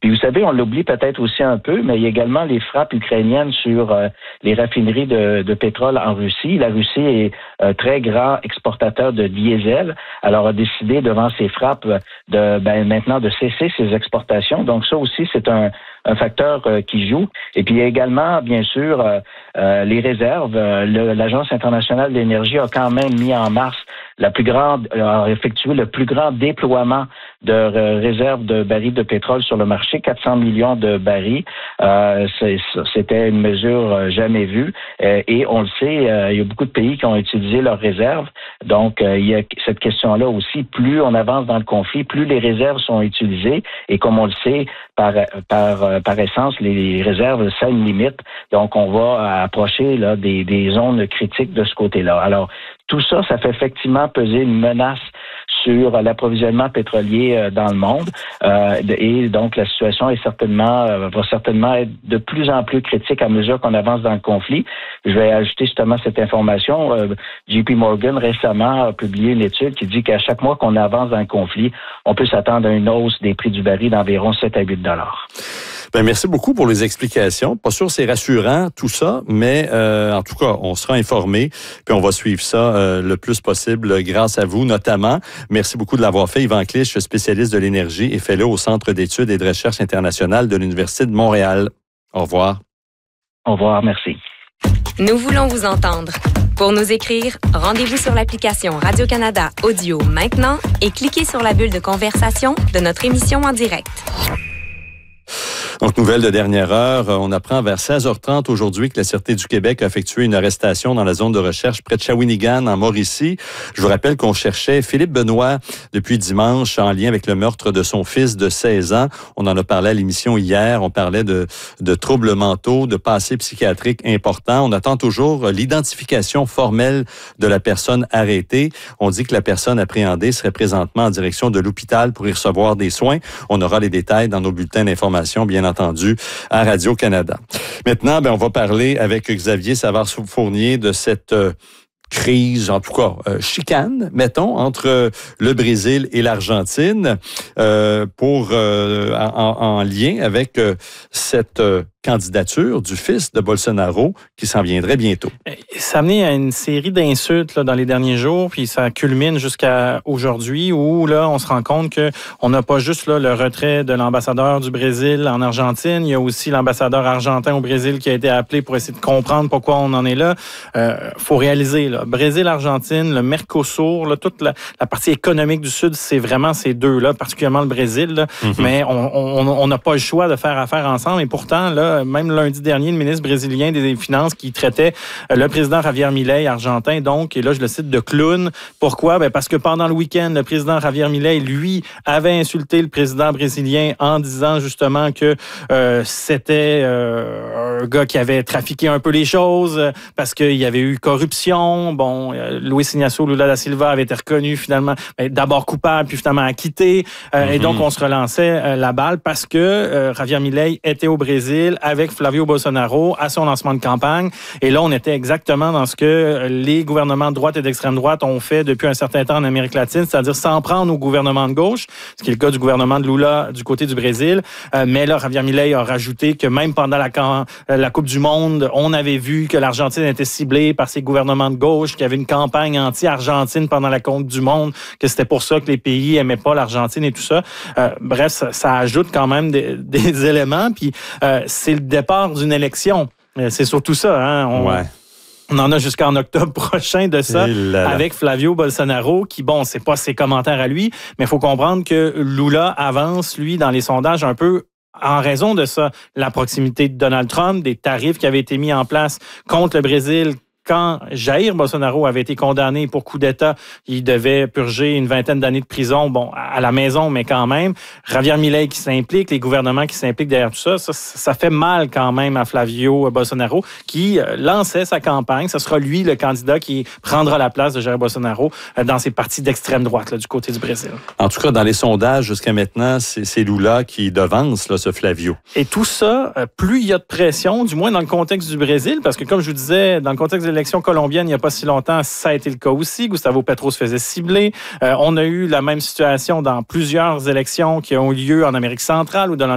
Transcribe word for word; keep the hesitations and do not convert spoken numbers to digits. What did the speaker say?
Puis vous savez, on l'oublie peut-être aussi un peu, mais il y a également les frappes ukrainiennes sur euh, les raffineries de, de pétrole en Russie. La Russie est un très grand exportateur de diesel, alors a décidé devant ces frappes de ben, maintenant de cesser ses exportations. Donc ça aussi, c'est un, un facteur euh, qui joue. Et puis il y a également, bien sûr, euh, euh, les réserves. Euh, le, L'Agence internationale de l'énergie a quand même mis en mars la plus grande, a effectué le plus grand déploiement de euh, réserves de barils de pétrole sur le marché, quatre cents millions de barils. Euh, c'est, c'était une mesure euh, jamais vue. Euh, et on le sait, euh, il y a beaucoup de pays qui ont utilisé leurs réserves. Donc, euh, il y a cette question-là aussi. Plus on avance dans le conflit, plus les réserves sont utilisées. Et comme on le sait, par par par essence, les réserves, ça a une limite. Donc, on va approcher là des, des zones critiques de ce côté-là. Alors, tout ça, ça fait effectivement peser une menace sur l'approvisionnement pétrolier dans le monde. Euh, et donc, la situation est certainement, va certainement être de plus en plus critique à mesure qu'on avance dans le conflit. Je vais ajouter justement cette information. Euh, J P Morgan récemment a publié une étude qui dit qu'à chaque mois qu'on avance dans le conflit, on peut s'attendre à une hausse des prix du baril d'environ sept à huit dollars. Ben, merci beaucoup pour les explications. Pas sûr c'est rassurant tout ça, mais euh, en tout cas, on sera informé puis on va suivre ça euh, le plus possible grâce à vous notamment. Merci beaucoup de l'avoir fait. Yvan Clich, spécialiste de l'énergie et fellow au Centre d'études et de recherche internationale de l'Université de Montréal. Au revoir. Au revoir, merci. Nous voulons vous entendre. Pour nous écrire, rendez-vous sur l'application Radio-Canada Audio maintenant et cliquez sur la bulle de conversation de notre émission en direct. Donc, nouvelle de dernière heure, on apprend vers seize heures trente aujourd'hui que la Sûreté du Québec a effectué une arrestation dans la zone de recherche près de Shawinigan, en Mauricie. Je vous rappelle qu'on cherchait Philippe Benoît depuis dimanche en lien avec le meurtre de son fils de seize ans. On en a parlé à l'émission hier. On parlait de, de troubles mentaux, de passé psychiatrique important. On attend toujours l'identification formelle de la personne arrêtée. On dit que la personne appréhendée serait présentement en direction de l'hôpital pour y recevoir des soins. On aura les détails dans nos bulletins d'information, bien entendu, à Radio-Canada. Maintenant, ben, on va parler avec Xavier Savard-Fournier de cette euh, crise, en tout cas, euh, chicane, mettons, entre euh, le Brésil et l'Argentine euh, pour euh, en, en lien avec euh, cette euh, candidature du fils de Bolsonaro qui s'en viendrait bientôt. Ça a amené à une série d'insultes là, dans les derniers jours, puis ça culmine jusqu'à aujourd'hui où là, on se rend compte qu'on n'a pas juste là, le retrait de l'ambassadeur du Brésil en Argentine, il y a aussi l'ambassadeur argentin au Brésil qui a été appelé pour essayer de comprendre pourquoi on en est là. Euh, faut réaliser, là, Brésil, Argentine, le Mercosur, là, toute la, la partie économique du Sud, c'est vraiment ces deux-là, particulièrement le Brésil, là, mm-hmm. mais on n'a pas le choix de faire affaire ensemble et pourtant, là, même lundi dernier, le ministre brésilien des Finances qui traitait le président Javier Milei, argentin, donc, et là, je le cite, de clown. Pourquoi? Ben parce que pendant le week-end, le président Javier Milei, lui, avait insulté le président brésilien en disant justement que euh, c'était euh, un gars qui avait trafiqué un peu les choses parce qu'il y avait eu corruption. Bon, euh, Luis Ignacio Lula da Silva avait été reconnu finalement, ben, d'abord coupable, puis finalement acquitté. Euh, mm-hmm. Et donc, on se relançait euh, la balle parce que euh, Javier Milei était au Brésil avec Flavio Bolsonaro à son lancement de campagne. Et là, on était exactement dans ce que les gouvernements de droite et d'extrême droite ont fait depuis un certain temps en Amérique latine, c'est-à-dire s'en prendre au gouvernement de gauche, ce qui est le cas du gouvernement de Lula du côté du Brésil. Euh, mais là, Javier Milei a rajouté que même pendant la, la Coupe du Monde, on avait vu que l'Argentine était ciblée par ces gouvernements de gauche, qu'il y avait une campagne anti-Argentine pendant la Coupe du Monde, que c'était pour ça que les pays aimaient pas l'Argentine et tout ça. Euh, bref, ça, ça ajoute quand même des, des éléments. Puis euh, c'est le départ d'une élection. C'est surtout ça. Hein? On, ouais. on en a jusqu'en octobre prochain de ça avec Flavio Bolsonaro qui, bon, c'est pas ses commentaires à lui, mais il faut comprendre que Lula avance, lui, dans les sondages un peu en raison de ça. La proximité de Donald Trump, des tarifs qui avaient été mis en place contre le Brésil. Quand Jair Bolsonaro avait été condamné pour coup d'État, il devait purger une vingtaine d'années de prison, bon, à la maison, mais quand même. Javier Milei qui s'implique, les gouvernements qui s'impliquent derrière tout ça, ça, ça fait mal quand même à Flavio Bolsonaro qui lançait sa campagne. Ce sera lui le candidat qui prendra la place de Jair Bolsonaro dans ces partis d'extrême droite là, du côté du Brésil. En tout cas, dans les sondages jusqu'à maintenant, c'est, c'est Lula qui devance là, ce Flavio. Et tout ça, plus il y a de pression, du moins dans le contexte du Brésil, parce que comme je vous disais, dans le contexte de l'élection colombienne, il n'y a pas si longtemps, ça a été le cas aussi. Gustavo Petro se faisait cibler. Euh, on a eu la même situation dans plusieurs élections qui ont eu lieu en Amérique centrale où Donald